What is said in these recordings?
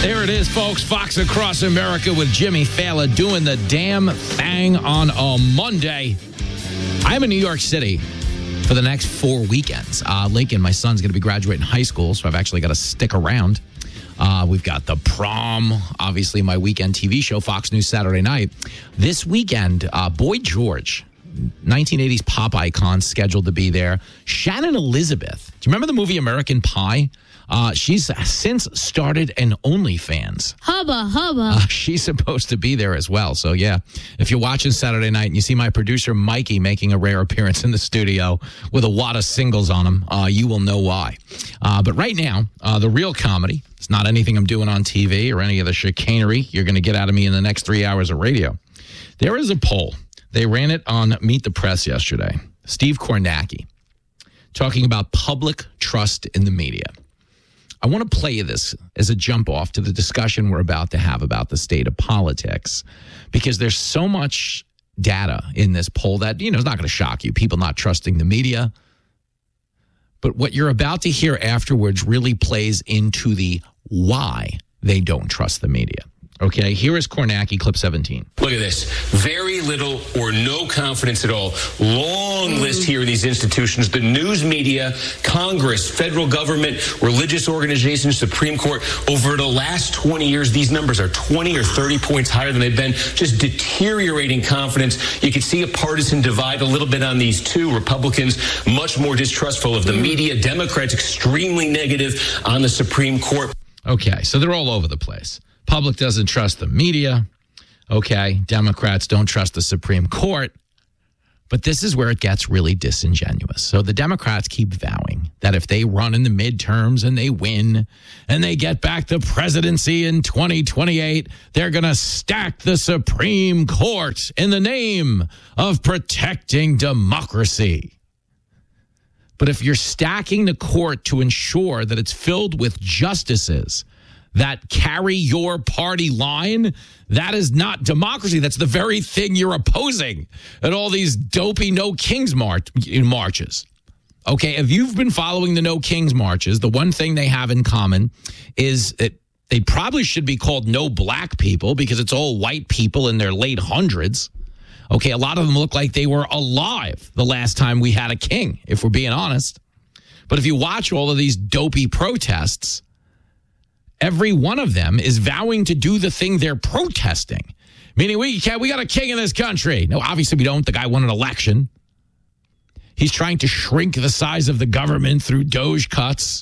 There it is, folks. Fox Across America with Jimmy Fallon doing the damn thing on a Monday. I'm in New York City for the next 4 weekends. Lincoln, my son's going to be graduating high school, so I've actually got to stick around. We've got the prom, obviously my weekend TV show, Fox News Saturday Night. This weekend, Boy George, 1980s pop icon, scheduled to be there. Shannon Elizabeth. Do you remember the movie American Pie? She's since started an OnlyFans. Hubba. She's supposed to be there as well. So, yeah, if you're watching Saturday night and you see my producer, Mikey, making a rare appearance in the studio with a wad of singles on him, you will know why. But right now, the real comedy, it's not anything I'm doing on TV or any of the chicanery you're going to get out of me in the next 3 hours of radio. There is a poll. They ran it on Meet the Press yesterday. Steve Kornacki talking about public trust in the media. I want to play you this as a jump off to the discussion we're about to have about the state of politics, because there's so much data in this poll that, it's not going to shock you. People not trusting the media. But what you're about to hear afterwards really plays into the why they don't trust the media. Okay, here is Kornacki, clip 17. Look at this. Very little or no confidence at all. Long list here in these institutions. The news media, Congress, federal government, religious organizations, Supreme Court. Over the last 20 years, these numbers are 20 or 30 points higher than they've been. Just deteriorating confidence. You can see a partisan divide a little bit on these two. Republicans much more distrustful of the media. Democrats extremely negative on the Supreme Court. Okay, so they're all over the place. Public doesn't trust the media. Okay, Democrats don't trust the Supreme Court. But this is where it gets really disingenuous. So the Democrats keep vowing that if they run in the midterms and they win and they get back the presidency in 2028, they're going to stack the Supreme Court in the name of protecting democracy. But if you're stacking the court to ensure that it's filled with justices that carry your party line, that is not democracy. That's the very thing you're opposing at all these dopey No Kings marches. Okay, if you've been following the No Kings marches, the one thing they have in common is that they probably should be called No Black People, because it's all white people in their late hundreds. Okay, a lot of them look like they were alive the last time we had a king, if we're being honest. But if you watch all of these dopey protests, every one of them is vowing to do the thing they're protesting. Meaning we got a king in this country. No, obviously we don't. The guy won an election. He's trying to shrink the size of the government through Doge cuts.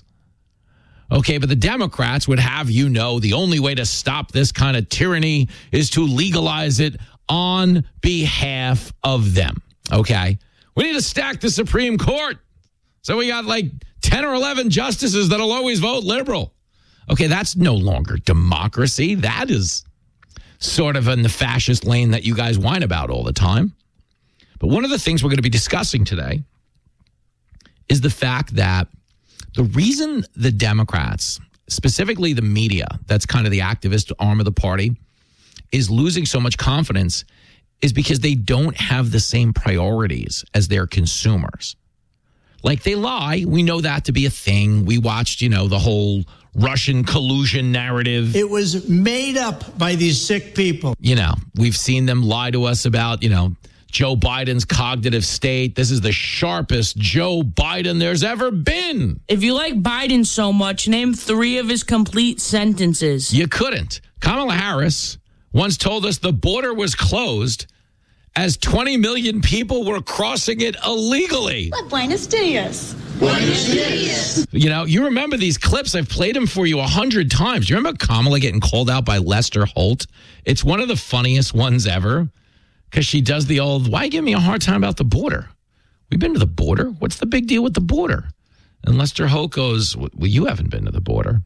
Okay, but the Democrats would have you know the only way to stop this kind of tyranny is to legalize it on behalf of them. Okay? We need to stack the Supreme Court. So we got like 10 or 11 justices that'll always vote liberal. Okay, that's no longer democracy. That is sort of in the fascist lane that you guys whine about all the time. But one of the things we're going to be discussing today is the fact that the reason the Democrats, specifically the media, that's kind of the activist arm of the party, is losing so much confidence is because they don't have the same priorities as their consumers. Like, they lie. We know that to be a thing. We watched, the whole Russian collusion narrative. It was made up by these sick people. We've seen them lie to us about, Joe Biden's cognitive state. This is the sharpest Joe Biden there's ever been. If you like Biden so much, name 3 of his complete sentences. You couldn't. Kamala Harris once told us the border was closed as 20 million people were crossing it illegally. Well, buenos dias. Buenos dias. You remember these clips. I've played them for you 100 times. You remember Kamala getting called out by Lester Holt? It's one of the funniest ones ever, because she does the old, why give me a hard time about the border? We've been to the border. What's the big deal with the border? And Lester Holt goes, well, you haven't been to the border.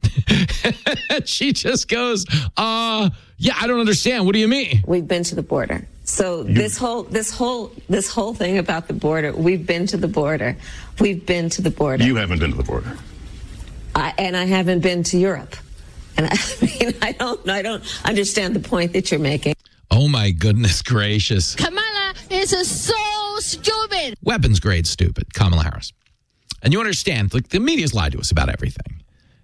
She just goes, yeah, I don't understand. What do you mean? We've been to the border. So this whole thing about the border, we've been to the border. We've been to the border. You haven't been to the border. I haven't been to Europe. And I don't understand the point that you're making. Oh my goodness gracious. Kamala is so stupid. Weapons grade stupid, Kamala Harris. And you understand, like, the media's lied to us about everything.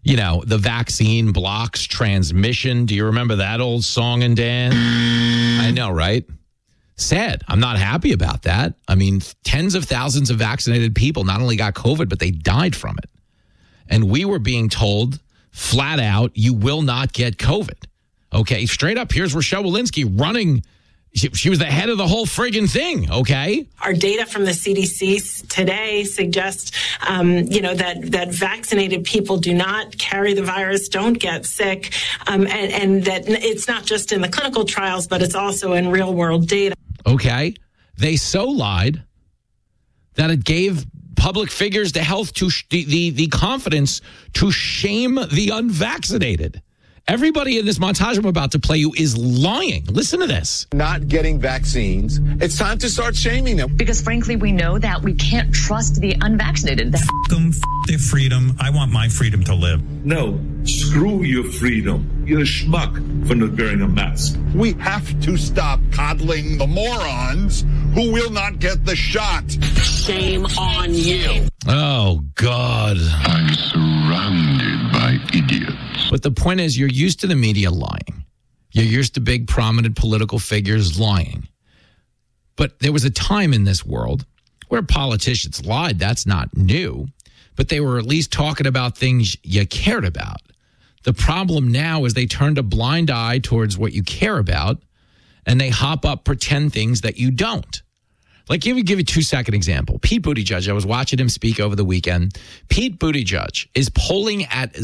You know, the vaccine blocks transmission. Do you remember that old song and dance? I know, right? Sad. I'm not happy about that. I mean, tens of thousands of vaccinated people not only got COVID, but they died from it. And we were being told flat out, you will not get COVID. Okay, straight up, here's Rochelle Walensky running. She was the head of the whole friggin' thing, okay? Our data from the CDC today suggests, that vaccinated people do not carry the virus, don't get sick, and that it's not just in the clinical trials, but it's also in real-world data. Okay. They so lied that it gave public figures the health to the confidence to shame the unvaccinated. Everybody in this montage I'm about to play you is lying. Listen to this. Not getting vaccines. It's time to start shaming them. Because frankly, we know that we can't trust the unvaccinated. F them, f their freedom. I want my freedom to live. No, screw your freedom. You're a schmuck for not wearing a mask. We have to stop coddling the morons who will not get the shot. Shame on you. Oh, God. I'm surrounded by idiots. But the point is, you're used to the media lying. You're used to big, prominent political figures lying. But there was a time in this world where politicians lied. That's not new. But they were at least talking about things you cared about. The problem now is they turned a blind eye towards what you care about, and they hop up, pretend things that you don't. Like, give you a 2-second example. Pete Buttigieg, I was watching him speak over the weekend. Pete Buttigieg is polling at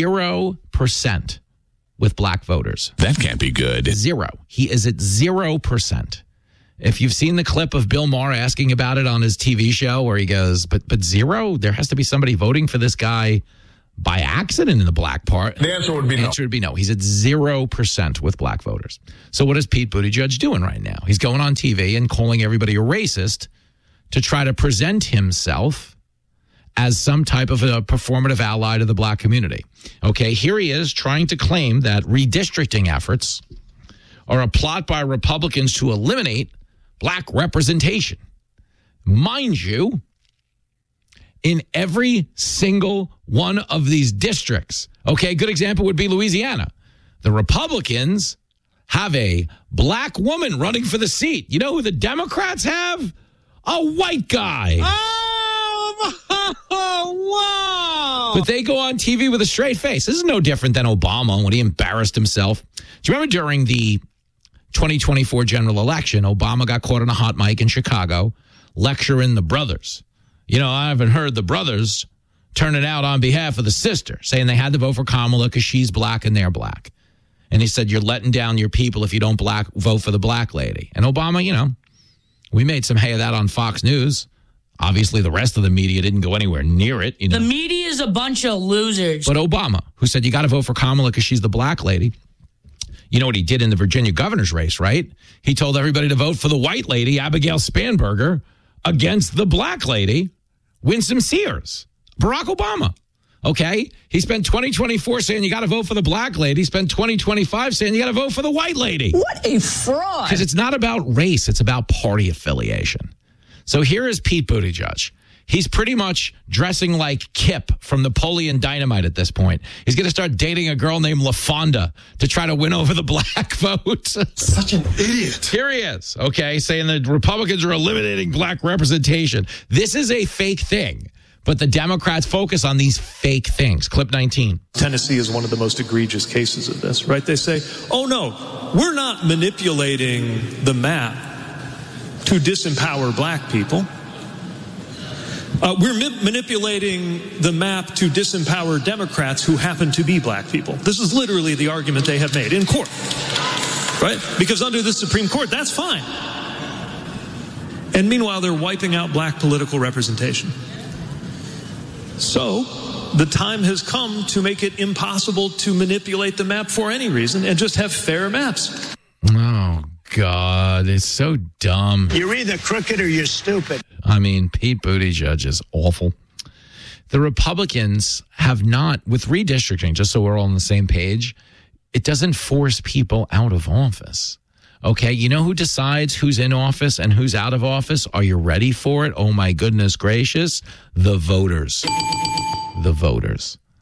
0% with black voters. That can't be good. 0. He is at 0%. If you've seen the clip of Bill Maher asking about it on his TV show where he goes, but 0? There has to be somebody voting for this guy by accident in the black part. The answer would be no. The answer would be no. He's at 0% with black voters. So what is Pete Buttigieg doing right now? He's going on TV and calling everybody a racist to try to present himself as some type of a performative ally to the black community. Okay, here he is trying to claim that redistricting efforts are a plot by Republicans to eliminate black representation. Mind you, in every single one of these districts. Okay, good example would be Louisiana. The Republicans have a black woman running for the seat. You know who the Democrats have? A white guy. Oh, wow. But they go on TV with a straight face. This is no different than Obama when he embarrassed himself. Do you remember during the 2024 general election, Obama got caught on a hot mic in Chicago lecturing the brothers? You know, I haven't heard the brothers turning out on behalf of the sister, saying they had to vote for Kamala because she's black and they're black. And he said, you're letting down your people if you don't vote for the black lady. And Obama, you know, we made some hay of that on Fox News. Obviously, the rest of the media didn't go anywhere near it. You know? The media is a bunch of losers. But Obama, who said you got to vote for Kamala because she's the black lady, you know what he did in the Virginia governor's race, right? He told everybody to vote for the white lady, Abigail Spanberger, against the black lady, Winsome Sears, Barack Obama. Okay? He spent 2024 saying you got to vote for the black lady. He spent 2025 saying you got to vote for the white lady. What a fraud. Because it's not about race. It's about party affiliation. So here is Pete Buttigieg. He's pretty much dressing like Kip from Napoleon Dynamite at this point. He's going to start dating a girl named LaFonda to try to win over the black vote. Such an idiot. Here he is, okay, saying that Republicans are eliminating black representation. This is a fake thing, but the Democrats focus on these fake things. Clip 19. Tennessee is one of the most egregious cases of this, right? They say, oh, no, we're not manipulating the map to disempower black people. We're manipulating the map to disempower Democrats who happen to be black people. This is literally the argument they have made in court, right? Because under the Supreme Court, that's fine. And meanwhile, they're wiping out black political representation. So the time has come to make it impossible to manipulate the map for any reason and just have fair maps. Oh, God, it's so dumb. You're either crooked or you're stupid. I mean, Pete Buttigieg is awful. The Republicans have not, with redistricting, just so we're all on the same page, it doesn't force people out of office. Okay, you know who decides who's in office and who's out of office? Are you ready for it? Oh, my goodness gracious. The voters. The voters.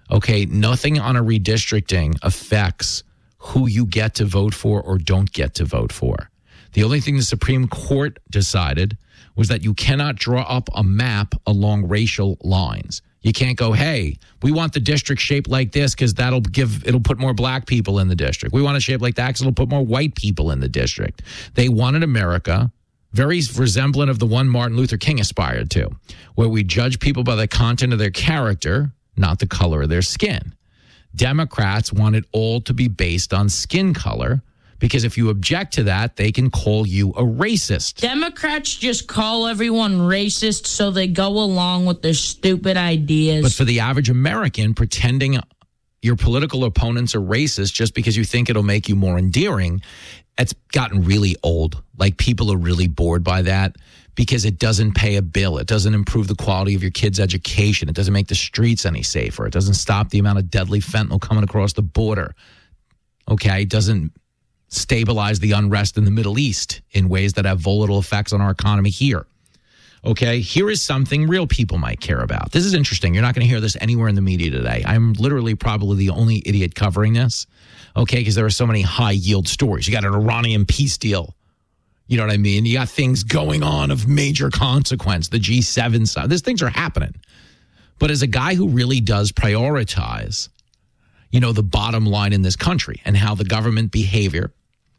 Okay, nothing on a redistricting affects who you get to vote for or don't get to vote for. The only thing the Supreme Court decided was that you cannot draw up a map along racial lines. You can't go, hey, we want the district shaped like this because it'll put more black people in the district. We want it shaped like that because it'll put more white people in the district. They wanted America very resemblant of the one Martin Luther King aspired to, where we judge people by the content of their character, not the color of their skin. Democrats want it all to be based on skin color, because if you object to that, they can call you a racist. Democrats just call everyone racist so they go along with their stupid ideas. But for the average American, pretending your political opponents are racist just because you think it'll make you more endearing, it's gotten really old. Like, people are really bored by that because it doesn't pay a bill. It doesn't improve the quality of your kids' education. It doesn't make the streets any safer. It doesn't stop the amount of deadly fentanyl coming across the border. Okay? It doesn't stabilize the unrest in the Middle East in ways that have volatile effects on our economy here. Okay, here is something real people might care about. This is interesting. You're not going to hear this anywhere in the media today. I'm literally probably the only idiot covering this, okay, because there are so many high-yield stories. You got an Iranian peace deal. You know what I mean? You got things going on of major consequence, the G7 side. These things are happening. But as a guy who really does prioritize, the bottom line in this country and how the government behavior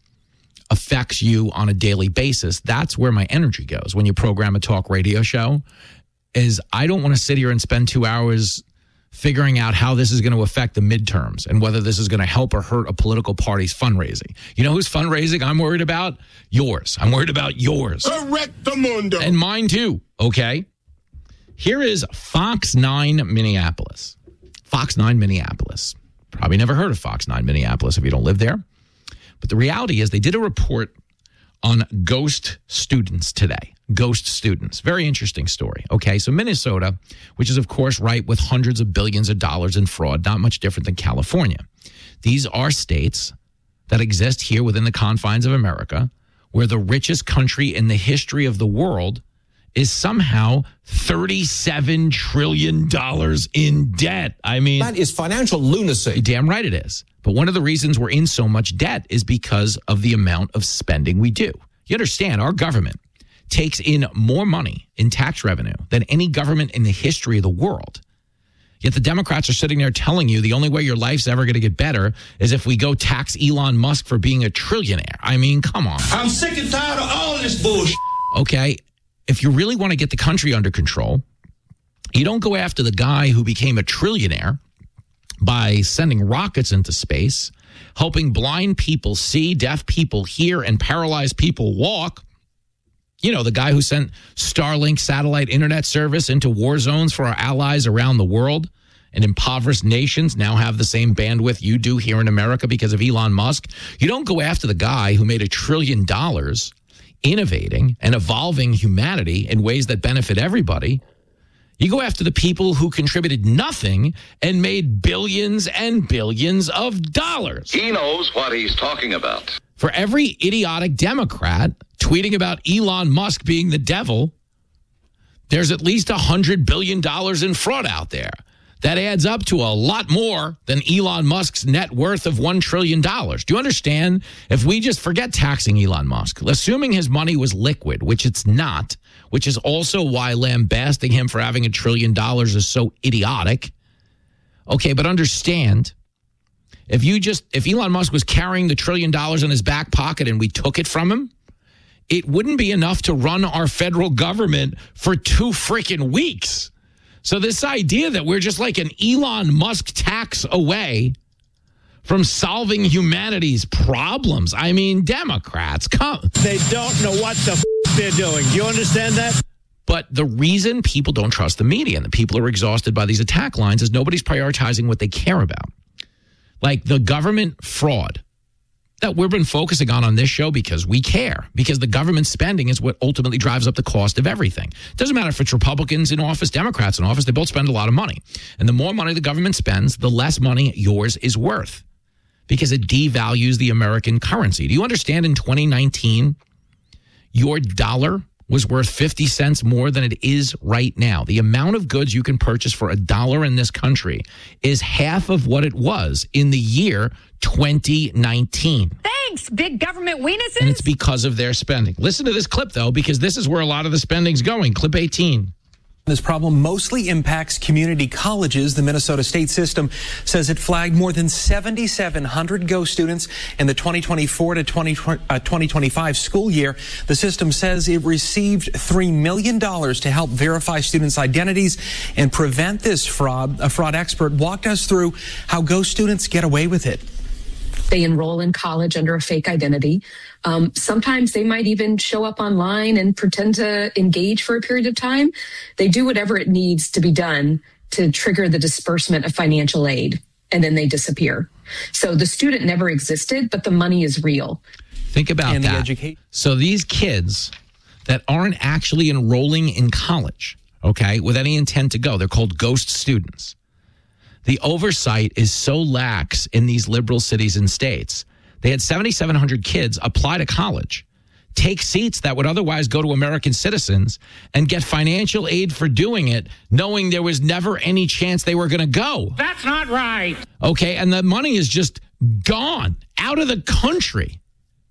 affects you on a daily basis, that's where my energy goes when you program a talk radio show. Is I don't want to sit here and spend 2 hours figuring out how this is going to affect the midterms and whether this is going to help or hurt a political party's fundraising. You know who's fundraising I'm worried about? Yours. I'm worried about yours. Correctamundo. And mine too, okay? Here is Fox 9 Minneapolis. Fox 9 Minneapolis. Probably never heard of Fox 9 Minneapolis if you don't live there. But the reality is they did a report on ghost students today. Ghost students. Very interesting story. Okay, so Minnesota, which is, of course, right with hundreds of billions of dollars in fraud, not much different than California. These are states that exist here within the confines of America, where the richest country in the history of the world is somehow $37 trillion in debt. I mean, that is financial lunacy. Damn right it is. But one of the reasons we're in so much debt is because of the amount of spending we do. You understand, our government takes in more money in tax revenue than any government in the history of the world. Yet the Democrats are sitting there telling you the only way your life's ever going to get better is if we go tax Elon Musk for being a trillionaire. I mean, come on. I'm sick and tired of all this bullshit. Okay, if you really want to get the country under control, you don't go after the guy who became a trillionaire by sending rockets into space, helping blind people see, deaf people hear, and paralyzed people walk. The guy who sent Starlink satellite internet service into war zones for our allies around the world, and impoverished nations now have the same bandwidth you do here in America because of Elon Musk. You don't go after the guy who made $1 trillion innovating and evolving humanity in ways that benefit everybody. You go after the people who contributed nothing and made billions and billions of dollars. He knows what he's talking about. For every idiotic Democrat tweeting about Elon Musk being the devil, there's at least $100 billion in fraud out there. That adds up to a lot more than Elon Musk's net worth of $1 trillion. Do you understand? If we just forget taxing Elon Musk, assuming his money was liquid, which it's not, which is also why lambasting him for having $1 trillion is so idiotic. Okay, but understand, if Elon Musk was carrying the $1 trillion in his back pocket and we took it from him, it wouldn't be enough to run our federal government for 2 freaking weeks. So this idea that we're just like an Elon Musk tax away from solving humanity's problems. I mean, Democrats, come. They don't know what the they're doing. Do you understand that? But the reason people don't trust the media and the people are exhausted by these attack lines is nobody's prioritizing what they care about. Like the government fraud that we've been focusing on this show because we care, because the government spending is what ultimately drives up the cost of everything. It doesn't matter if it's Republicans in office, Democrats in office, they both spend a lot of money. And the more money the government spends, the less money yours is worth because it devalues the American currency. Do you understand in 2019, your dollar was worth 50 cents more than it is right now. The amount of goods you can purchase for $1 in this country is half of what it was in the year 2019. Thanks, big government weenuses. And it's because of their spending. Listen to this clip, though, because this is where a lot of the spending's going. Clip 18. This problem mostly impacts community colleges. The Minnesota state system says it flagged more than 7,700 Go students in the 2024 to 2025 school year. The system says it received $3 million to help verify students' identities and prevent this fraud. A fraud expert walked us through how Go students get away with it. They enroll in college under a fake identity. Sometimes they might even show up online and pretend to engage for a period of time. They do whatever it needs to be done to trigger the disbursement of financial aid, and then they disappear. So the student never existed, but the money is real. Think about that. So these kids that aren't actually enrolling in college, okay, with any intent to go, they're called ghost students. The oversight is so lax in these liberal cities and states. They had 7,700 kids apply to college, take seats that would otherwise go to American citizens, and get financial aid for doing it, knowing there was never any chance they were going to go. That's not right. Okay, and the money is just gone out of the country.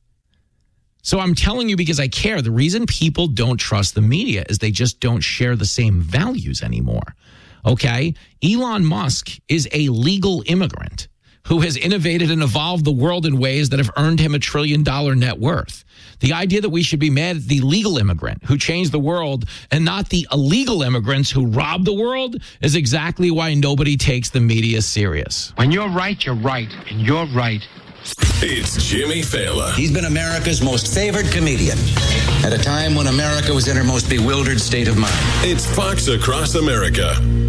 So I'm telling you because I care. The reason people don't trust the media is they just don't share the same values anymore. Okay, Elon Musk is a legal immigrant who has innovated and evolved the world in ways that have earned him $1 trillion net worth. The idea that we should be mad at the legal immigrant who changed the world and not the illegal immigrants who robbed the world is exactly why nobody takes the media serious. When you're right, you're right, and you're right. It's Jimmy Fallon. He's been America's most favored comedian at a time when America was in her most bewildered state of mind. It's Fox Across America.